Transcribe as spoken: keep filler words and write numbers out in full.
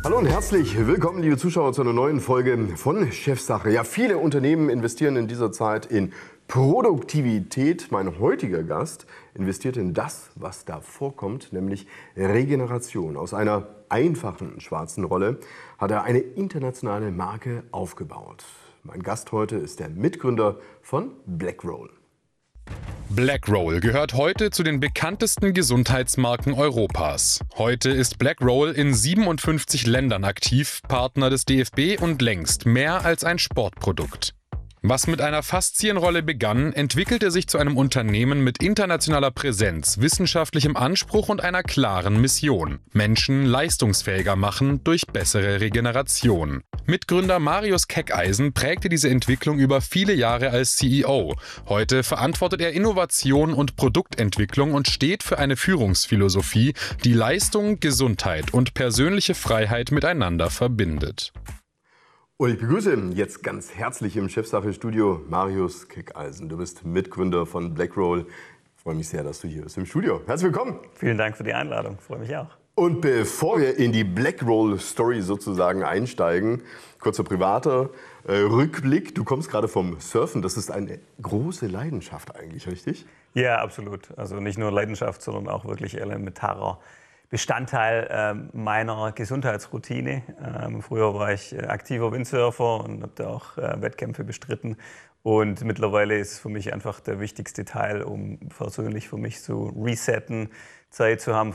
Hallo und herzlich willkommen, liebe Zuschauer, zu einer neuen Folge von Chefsache. Ja, viele Unternehmen investieren in dieser Zeit in Produktivität. Mein heutiger Gast investiert in das, was da vorkommt, nämlich Regeneration. Aus einer einfachen schwarzen Rolle hat er eine internationale Marke aufgebaut. Mein Gast heute ist der Mitgründer von Blackroll. Blackroll gehört heute zu den bekanntesten Gesundheitsmarken Europas. Heute ist Blackroll in siebenundfünfzig Ländern aktiv, Partner des D F B und längst mehr als ein Sportprodukt. Was mit einer Faszienrolle begann, entwickelte sich zu einem Unternehmen mit internationaler Präsenz, wissenschaftlichem Anspruch und einer klaren Mission: Menschen leistungsfähiger machen durch bessere Regeneration. Mitgründer Marius Keckeisen prägte diese Entwicklung über viele Jahre als C E O. Heute verantwortet er Innovation und Produktentwicklung und steht für eine Führungsphilosophie, die Leistung, Gesundheit und persönliche Freiheit miteinander verbindet. Und ich begrüße jetzt ganz herzlich im Chefsache-Studio Marius Keckeisen. Du bist Mitgründer von Blackroll. Ich freue mich sehr, dass du hier bist im Studio. Herzlich willkommen. Vielen Dank für die Einladung. Ich freue mich auch. Und bevor wir in die Blackroll-Story sozusagen einsteigen, kurzer privater äh, Rückblick. Du kommst gerade vom Surfen. Das ist eine große Leidenschaft eigentlich, richtig? Ja, absolut. Also nicht nur Leidenschaft, sondern auch wirklich elementarer Bestandteil äh, meiner Gesundheitsroutine. Ähm, früher war ich äh, aktiver Windsurfer und habe da auch äh, Wettkämpfe bestritten. Und mittlerweile ist es für mich einfach der wichtigste Teil, um persönlich für mich zu resetten, Zeit zu haben